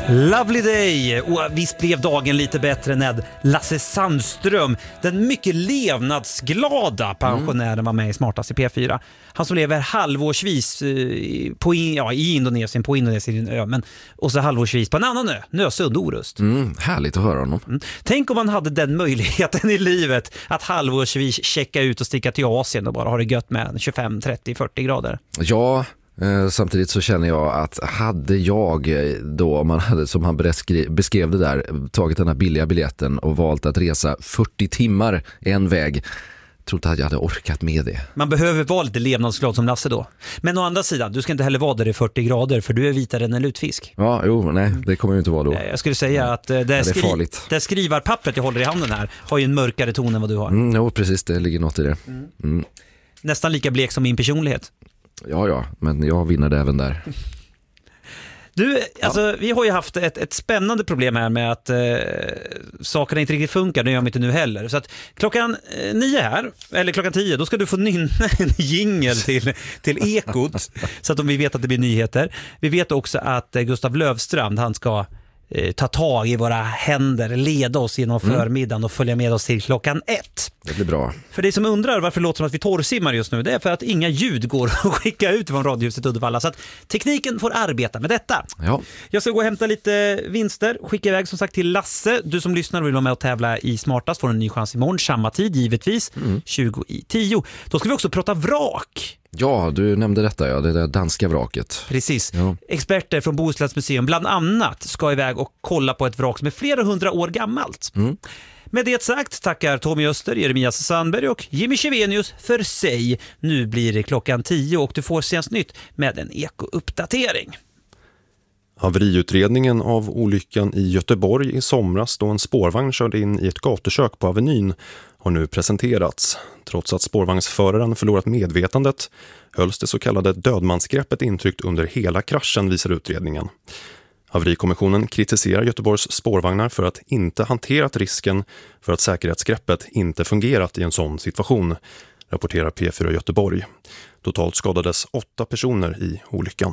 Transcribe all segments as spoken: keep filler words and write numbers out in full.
Lovely day! Och visst blev dagen lite bättre när Lasse Sandström, den mycket levnadsglada pensionären, var med i Smartast i P fyra. Han som lever halvårsvis på, ja, i Indonesien, på Indonesien ö, men och så halvårsvis på en annan ö, Nösund, Orust. Mm, härligt att höra honom. Mm. Tänk om man hade den möjligheten i livet att halvårsvis checka ut och sticka till Asien och bara ha det gött med tjugofem, trettio, fyrtio grader. Ja, eh, samtidigt så känner jag att hade jag då, om man hade, som han beskrev, beskrev det där, tagit den här billiga biljetten och valt att resa fyrtio timmar en väg, tror inte att jag hade orkat med det. Man behöver vara lite levnadsglad som Lasse då. Men å andra sidan, du ska inte heller vara där i fyrtio grader, för du är vitare än en lutfisk. Ja, jo, nej, det kommer ju inte vara då. Jag skulle säga att det, det, skri- farligt. det skrivarpappret jag håller i handen här har ju en mörkare ton än vad du har. Mm, jo, precis, det ligger något i det. Mm. Nästan lika blek som min personlighet. Ja, ja, men jag vinner det även där. Du, alltså, ja. Vi har ju haft ett, ett spännande problem här med att eh, sakerna inte riktigt funkar, det gör de inte nu heller. Så att klockan eh, nio här, eller klockan tio, då ska du få nynna en jingle till, till Ekot, så att vi vet att det blir nyheter. Vi vet också att eh, Gustav Löfstrand, han ska eh, ta tag i våra händer, leda oss genom förmiddagen och följa med oss till klockan ett. Det blir bra. För det som undrar varför det låter som att vi torrsimmar just nu, det är för att inga ljud går att skicka ut från Radiohuset Uddevalla, så att tekniken får arbeta med detta. Ja. Jag ska gå och hämta lite vinster, skicka iväg som sagt till Lasse. Du som lyssnar och vill vara med och tävla i Smartast får en ny chans imorgon, samma tid givetvis, mm. tjugo i tio. Då ska vi också prata vrak. Ja, du nämnde detta, ja, det där danska vraket. Precis. Ja. Experter från Bohusläns museum bland annat ska iväg och kolla på ett vrak som är flera hundra år gammalt. Mm. Med det sagt tackar Tommy Öster, Jeremias Sandberg och Jimmy Chevenius för sig. Nu blir det klockan tio och du får senast nytt med en eko-uppdatering. Haveriutredningen av olyckan i Göteborg i somras då en spårvagn körde in i ett gatukök på Avenyn har nu presenterats. Trots att spårvagnsföraren förlorat medvetandet hölls det så kallade dödmansgreppet intryckt under hela kraschen, visar utredningen. Haverikommissionen kritiserar Göteborgs spårvagnar för att inte hanterat risken för att säkerhetsgreppet inte fungerat i en sån situation, rapporterar P fyra Göteborg. Totalt skadades åtta personer i olyckan.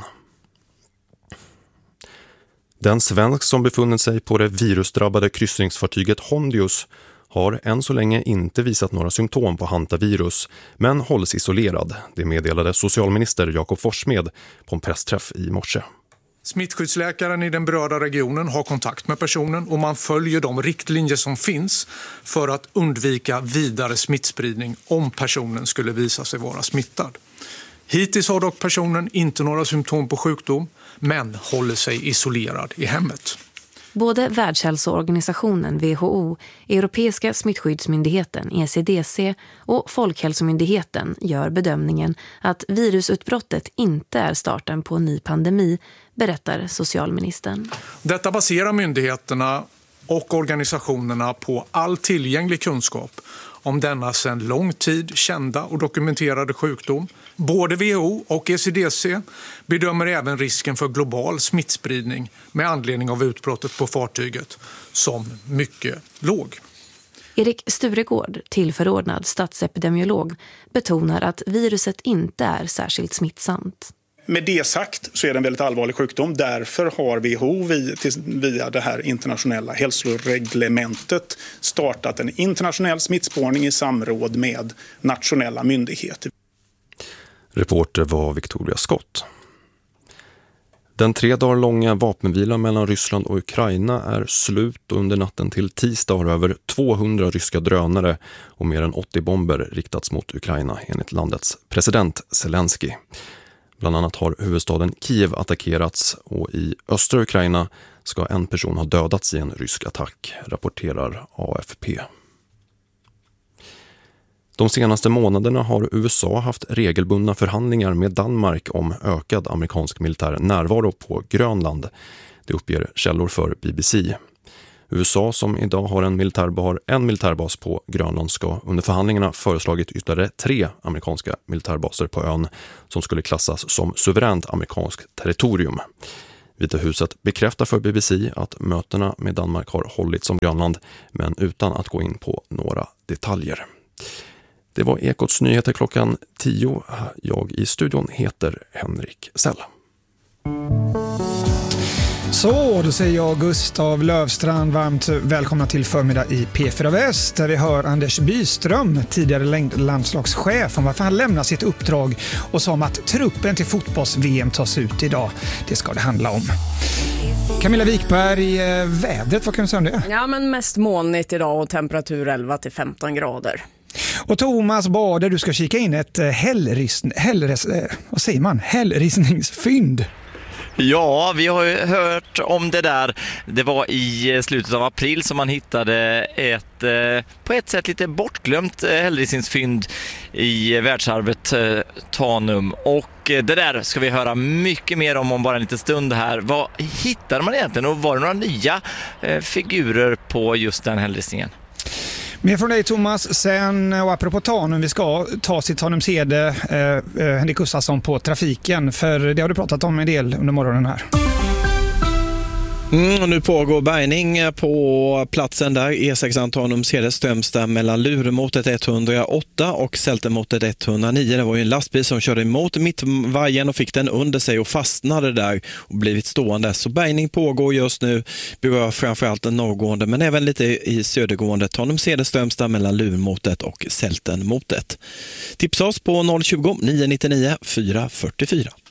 Den svensk som befunnit sig på det virusdrabbade kryssningsfartyget Hondius har än så länge inte visat några symptom på hantavirus, men hålls isolerad. Det meddelade socialminister Jakob Forssmed på en pressträff i morse. Smittskyddsläkaren i den berörda regionen har kontakt med personen och man följer de riktlinjer som finns för att undvika vidare smittspridning om personen skulle visa sig vara smittad. Hittills har dock personen inte några symptom på sjukdom, men håller sig isolerad i hemmet. Både Världshälsoorganisationen W H O, Europeiska smittskyddsmyndigheten E C D C och Folkhälsomyndigheten gör bedömningen att virusutbrottet inte är starten på en ny pandemi, berättar socialministern. Detta baserar myndigheterna och organisationerna på all tillgänglig kunskap om denna sedan lång tid kända och dokumenterade sjukdom. Både W H O och E C D C bedömer även risken för global smittspridning med anledning av utbrottet på fartyget som mycket låg. Erik Sturegård, tillförordnad statsepidemiolog, betonar att viruset inte är särskilt smittsamt. Med det sagt så är det en väldigt allvarlig sjukdom. Därför har W H O via det här internationella hälsoreglementet startat en internationell smittspårning i samråd med nationella myndigheter. Reporter var Victoria Scott. Den tre dagar långa vapenvilan mellan Ryssland och Ukraina är slut och under natten till tisdag har över tvåhundra ryska drönare och mer än åttio bomber riktats mot Ukraina enligt landets president Zelensky. Bland annat har huvudstaden Kiev attackerats och i östra Ukraina ska en person ha dödats i en rysk attack, rapporterar A F P. De senaste månaderna har U S A haft regelbundna förhandlingar med Danmark om ökad amerikansk militär närvaro på Grönland. Det uppger källor för B B C. U S A som idag har en militärbas, en militärbas på Grönland ska under förhandlingarna föreslagit ytterligare tre amerikanska militärbaser på ön som skulle klassas som suveränt amerikanskt territorium. Vita huset bekräftar för B B C att mötena med Danmark har hållits om Grönland men utan att gå in på några detaljer. Det var Ekots nyheter klockan tio. Jag i studion heter Henrik Sell. Så, då säger jag Gustav Lövstrand varmt välkomna till förmiddag i P fyra Väst där vi hör Anders Byström, tidigare landslagschef, om varför han lämnar sitt uppdrag och sa om att truppen till fotbolls-V M tas ut idag. Det ska det handla om. Camilla Wikberg, vädret, vad kan du säga om det? Ja, men mest molnigt idag och temperatur elva till femton grader. Och Thomas Bader, du ska kika in ett hällrist, hällres, vad säger man? hällristningsfynd. Ja, vi har ju hört om det där. Det var i slutet av april som man hittade ett på ett sätt lite bortglömt hällristningsfynd i världsarvet Tanum. Och det där ska vi höra mycket mer om om bara en liten stund här. Vad hittade man egentligen och var det några nya figurer på just den hällristningen? Mer från dig Thomas, sen och apropå Tanum, vi ska ta sitt Tanumshede eh, eh, Henrik Gustafsson på trafiken, för det har du pratat om en del under morgonen här. Mm, och nu pågår bärgning på platsen där E sex Tanumshede Strömstad mellan Luremotet etthundraåtta och Sältemotet etthundranio. Det var ju en lastbil som körde emot mittvajen och fick den under sig och fastnade där och blivit stående. Så bärgning pågår just nu, berör framförallt den norrgående men även lite i södergående Tanumshede Strömstad mellan Luremotet och Sältenmotet. Tipsa oss på noll tjugo, nio nio nio, fyra fyra fyra.